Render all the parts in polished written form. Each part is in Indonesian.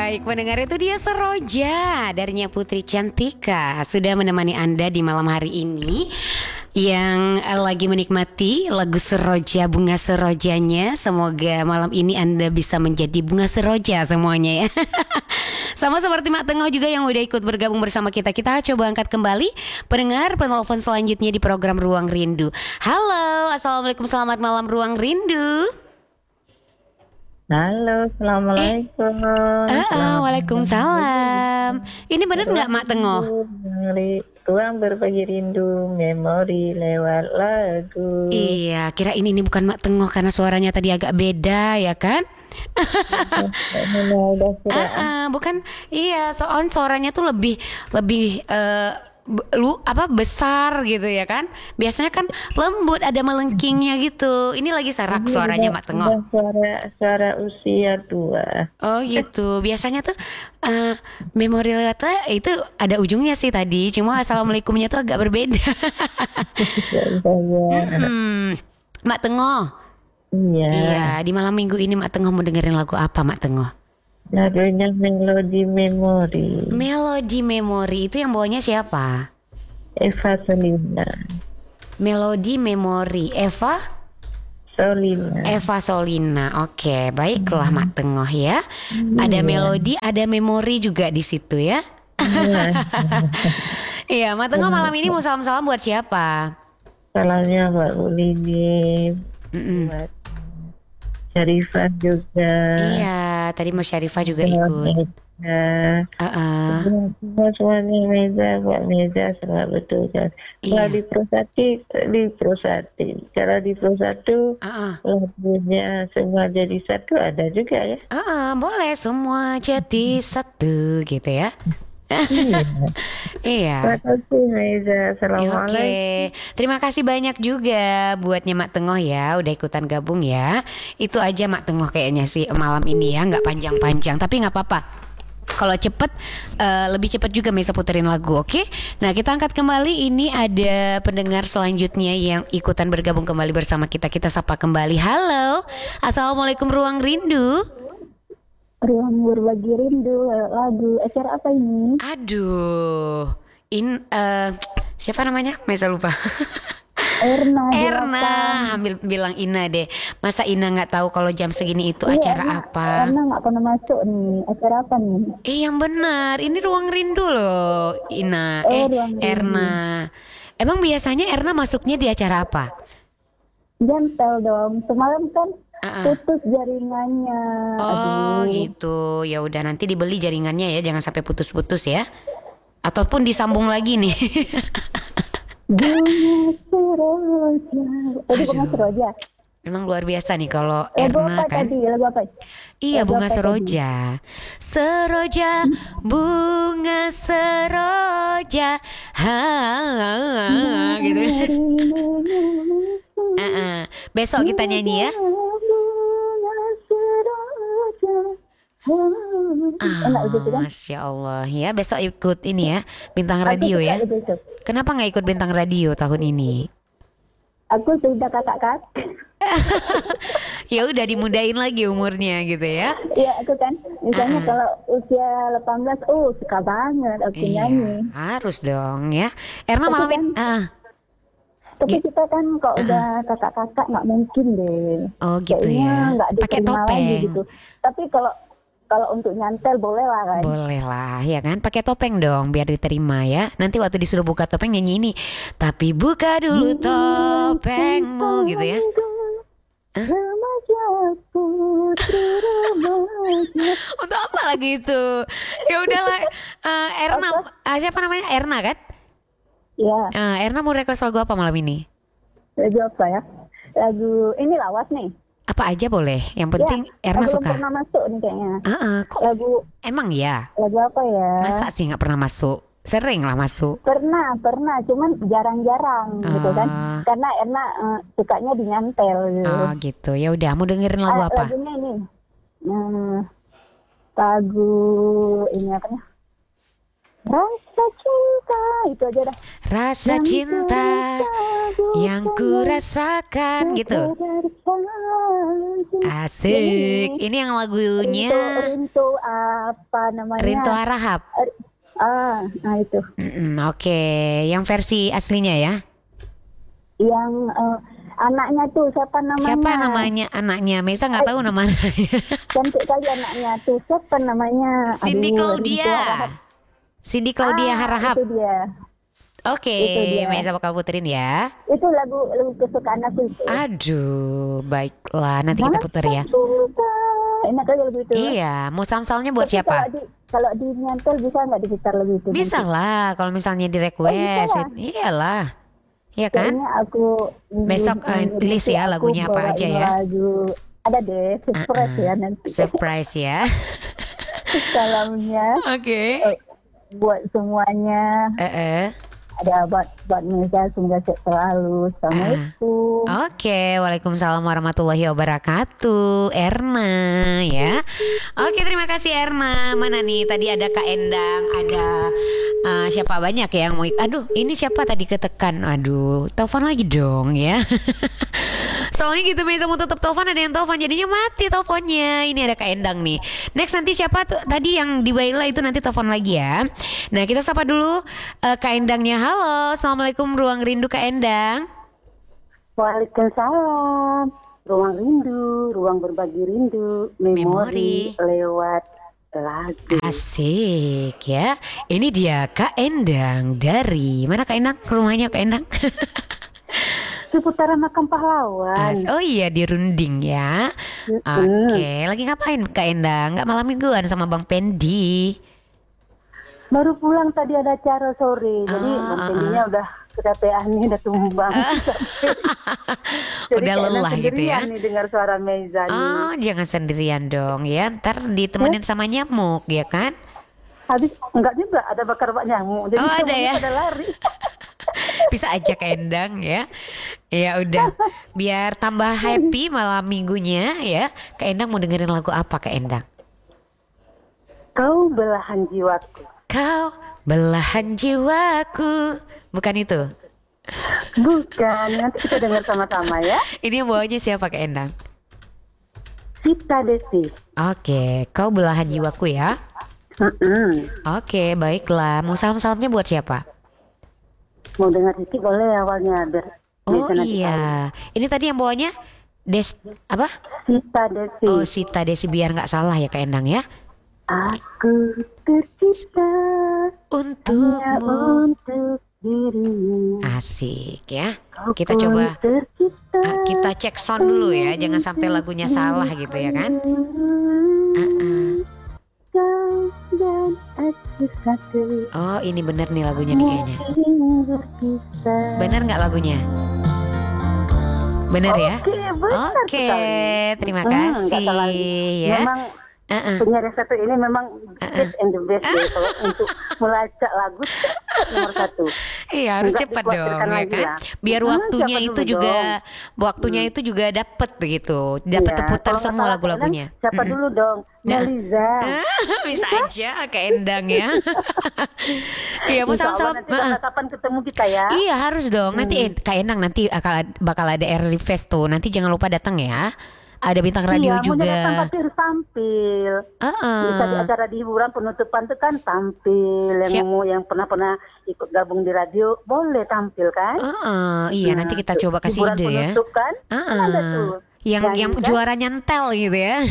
baik pendengar, itu dia Seroja dari Nya Putri Cantika sudah menemani Anda di malam hari ini yang lagi menikmati lagu Seroja, bunga serojanya. Semoga malam ini Anda bisa menjadi bunga seroja semuanya ya. Sama seperti Mak Tengah juga yang udah ikut bergabung bersama kita. Kita coba angkat kembali pendengar penelpon selanjutnya di program Ruang Rindu. Halo, assalamualaikum, selamat malam Ruang Rindu. Halo, assalamualaikum. Waalaikumsalam. Ini bener nggak Mak Tengah? Ruang berbagi rindu, memori lewat lagu. Iya, kira ini bukan Mak Tengah karena suaranya tadi agak beda ya kan? Bukan, iya, soalnya suaranya tuh lebih besar gitu ya kan? Biasanya kan lembut, ada melengkingnya gitu. Ini lagi serak suaranya Mak Tengah. Suara usia tua. Oh gitu. Biasanya tuh memori lewat itu ada ujungnya sih tadi. Cuma assalamualaikumnya tuh agak berbeda. Mak Tengah. Iya, di malam minggu ini Mak Tengah mau dengerin lagu apa Mak Tengah? Lagunya Melodi Memori. Melodi Memori itu yang bawanya siapa? Eva Solina. Melodi Memori Eva Solina. Oke, baiklah Mak Tengah ya. Ada melodi, ada memori juga di situ ya. Iya, Mak Tengah malam ini mau salam-salam buat siapa? Salamnya buat Bu Lini, buat Syarifah juga. Iya, tadi Mas Syarifah juga ikut. Semuanya buat Meza sangat betul kan. Kalau di Prosati, kalau di Prosatu lagunya semua jadi satu ada juga ya. Boleh semua jadi satu gitu ya. Iya. Terima kasih Meza. Assalamualaikum. Oke. Terima kasih banyak juga buatnya Mak Tengah ya, udah ikutan gabung ya. Itu aja Mak Tengah kayaknya sih malam ini ya, nggak panjang-panjang, tapi nggak apa-apa. Kalau cepet lebih cepat juga Mesa puterin lagu, oke? Nah kita angkat kembali, ini ada pendengar selanjutnya yang ikutan bergabung kembali bersama kita. Kita sapa kembali. Halo, assalamualaikum Ruang Rindu. Ruang berbagi rindu, lagu acara apa ini? Aduh, siapa namanya? Mesa lupa. Erna, ambil bilang Ina deh. Masa Ina nggak tahu kalau jam segini itu acara apa? Erna nggak pernah masuk nih. Acara apa nih? Yang benar, ini Ruang Rindu loh, Ina. Erna. Emang biasanya Erna masuknya di acara apa? Jantel dong. Semalam kan putus jaringannya. Oh gitu. Ya udah, nanti dibeli jaringannya ya, jangan sampai putus-putus ya. Ataupun disambung lagi nih. Bunga Seroja. Memang luar biasa nih kalau Erna kan. Lagu apa? Iya, Bunga Seroja. Seroja, bunga seroja. Gitu. Besok kita nyanyi ya. Masya Allah ya, besok ikut ini ya, bintang radio ya. Kenapa nggak ikut bintang radio tahun ini? Aku sudah kakak. Ya udah, dimudain lagi umurnya gitu ya. Iya, aku kan misalnya kalau usia 18, suka banget aku nyanyi. Harus dong ya. Erna malam ini tapi kita kan kalau udah kakak-kakak nggak mungkin deh. Oh gitu. Kayaknya ya. Pakai topeng lagi gitu. Tapi kalau untuk nyantel boleh lah kan. Boleh lah ya kan. Pakai topeng dong biar diterima ya. Nanti waktu disuruh buka topeng nyanyi ini. Tapi buka dulu topengmu gitu ya. Untuk apa lagi itu? Ya udahlah. Erna, siapa namanya? Erna kan? Iya. Erna mau request lagu apa malam ini? Lagu apa ya? Lagu ini lawas nih. Apa aja boleh. Yang penting Erna suka. Belum pernah masuk nih kayaknya. Kok lagu emang ya? Lagu apa ya? Masa sih nggak pernah masuk? Sering lah masuk. Pernah, cuman jarang-jarang gitu kan. Karena Erna sukanya di nyantel gitu. Oh gitu. Ya udah, mau dengerin lagu apa? Lagunya ini. Lagu ini apa nih? Rasa cinta itu aja dah. Rasa cinta yang ku rasakan gitu. Asik. Ini yang lagunya Rintu apa namanya? Rinto Harahap. Nah itu. Oke, yang versi aslinya ya. Yang anaknya tuh siapa namanya? Siapa namanya anaknya? Mesa nggak tahu namanya. Cantik kali anaknya tuh. Siapa namanya? Cindy Claudia. Cindy Claudia Harahap. Itu dia. Oke, Mesa bakal puterin ya. Itu lagu kesukaan aku itu. Aduh, baiklah. Nanti kita puter ya. Enak kali lagu itu. Iya, mau samsalnya buat Tapi siapa? Kalau di nyantel bisa nggak diputar lagu itu? Bisa lah, kalau misalnya di request. Iyalah. Iya kan? Kayaknya aku Besok list ya lagunya apa aja ya. Lagu ada deh, surprise ya nanti. Surprise ya. Salamnya. Oke. Buat semuanya. Ada buat Meza, semoga sehat selalu. Assalamualaikum. Oke, waalaikumsalam warahmatullahi wabarakatuh. Erna ya. Oke, terima kasih Erna. Mana nih? Tadi ada Kak Endang, ada siapa banyak ya yang mau. Aduh, ini siapa tadi ketekan? Aduh, telepon lagi dong ya. Soalnya gitu Meza mau tutup telepon, ada yang telepon jadinya mati teleponnya. Ini ada Kak Endang nih. Next nanti siapa tuh tadi yang di Baila itu nanti telepon lagi ya. Nah, kita sapa dulu Kak Endangnya. Halo, assalamualaikum Ruang Rindu Kak Endang. Waalaikumsalam. Ruang rindu, ruang berbagi rindu, memori lewat lagu. Asik ya. Ini dia Kak Endang dari mana Kak Endang? Rumahnya Kak Endang? Seputaran Makam Pahlawan. Oh iya di Runding ya. Oke, lagi ngapain Kak Endang? Nggak malam mingguan sama Bang Pendi? Baru pulang tadi ada acara sore, jadi Bang Pendinya udah kecapean nih, udah tumbang. Udah lelah gitu ya. Nih dengar suara Meza nih. Oh, jangan sendirian dong ya. Ntar ditemenin sama nyamuk ya kan? Habis enggak juga ada bakar-bakar nyamuk. Jadi ada ya. Ada lari. Bisa aja Kak Endang ya. Ya udah, biar tambah happy malam minggunya ya. Kak Endang mau dengerin lagu apa Kak Endang? Kau belahan jiwaku. Kau belahan jiwaku. Bukan itu? Bukan, nanti kita dengar sama-sama ya. Ini yang bawanya siapa Kak Endang? Sita Desi. Oke, kau belahan jiwaku ya. Oke, baiklah. Mau salam-salamnya buat siapa? Mau dengar sedikit boleh awalnya. Oh iya, ini tadi yang bawanya apa? Sita Desi. Oh Sita Desi, biar nggak salah ya Kak Endang ya. Aku tercipta untukmu. Untuk dirimu. Asik ya. Kita coba kita cek sound dulu ya, jangan sampai lagunya salah gitu ya kan. Oh ini bener nih lagunya nih kayaknya. Bener nggak lagunya? Bener ya? Oke, terima kasih ya. Memang penyiar satu ini memang best and the best ya, kalau untuk melacak lagu nomor satu. Iya harus cepat dong ya kan. Biar waktunya itu juga dapet begitu, dapet terputar semua lagu-lagunya. Siapa dulu dong? Meliza. Bisa aja Kak Endang ya. Iya mau sama-sama. Kapan ketemu kita ya? Iya harus dong. Nanti Kak Endang nanti bakal ada early fest tuh. Nanti jangan lupa datang ya. Ada bintang radio juga. Iya, mau datang tampil. Bisa di acara di hiburan penutupan tuh kan tampil. Yang pernah ikut gabung di radio boleh tampil kan? Iya nanti kita coba kasih ide ya. Kan? Ada tuh. Yang juara nyentel gitu ya.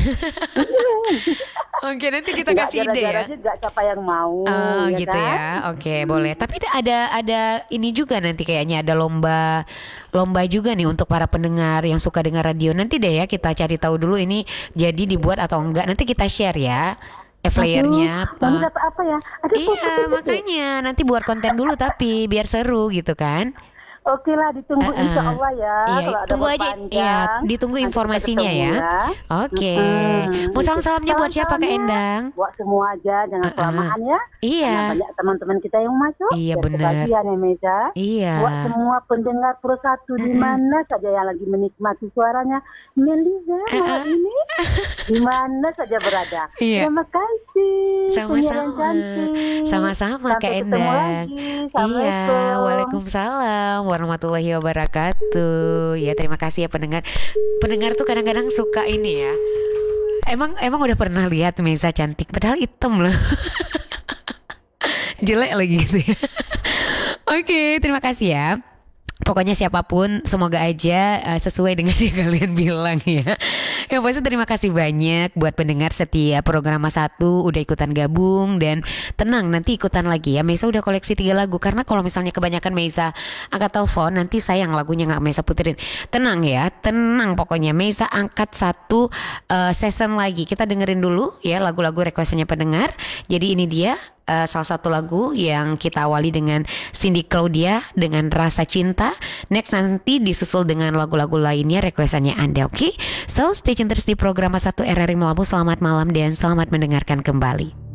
Oke nanti kita kasih ide ya. Juga siapa yang mau. Gitu kan? Ya. Oke boleh. Tapi ada ini juga nanti kayaknya ada lomba juga nih untuk para pendengar yang suka dengar radio. Nanti deh ya kita cari tahu dulu ini jadi dibuat atau enggak. Nanti kita share ya. Flyernya. Dapat apa ya? Iya makanya nanti buat konten dulu tapi biar seru gitu kan. Oke lah, ditunggu insya Allah ya. Iya, kalau ada tunggu aja. Iya, ditunggu informasinya ya. Oke. Mau salam-salamnya buat siapa Kak Endang? Buat semua aja, jangan kelamaan ya. Iya. Karena banyak teman-teman kita yang masuk. Iya benar. Kebagian ya Meza. Iya. Buat semua pendengar Pro 1 di mana saja yang lagi menikmati suaranya Meliza malam ini, di mana saja berada. Iya. Terima kasih. Sama-sama. Sama-sama Kak Endang. Iya. Waalaikumsalam warahmatullahi wabarakatuh. Ya terima kasih ya pendengar. Pendengar tuh kadang-kadang suka ini ya. Emang udah pernah lihat Meza cantik padahal hitam loh. Jelek lagi gitu ya. Oke, terima kasih ya. Pokoknya siapapun semoga aja sesuai dengan yang kalian bilang ya. Yang pasti terima kasih banyak buat pendengar setia program Mas 1 udah ikutan gabung. Dan tenang nanti ikutan lagi ya. Meza udah koleksi 3 lagu. Karena kalau misalnya kebanyakan Meza angkat telepon, nanti sayang lagunya gak Meza puterin. Tenang ya, tenang pokoknya. Meza angkat 1 season lagi. Kita dengerin dulu ya lagu-lagu requestannya pendengar. Jadi ini dia salah satu lagu yang kita awali dengan Cindy Claudia dengan Rasa Cinta. Next nanti disusul dengan lagu-lagu lainnya requestannya Anda, oke? So stay tune terus di program 1 RRI Melabu. Selamat malam dan selamat mendengarkan kembali.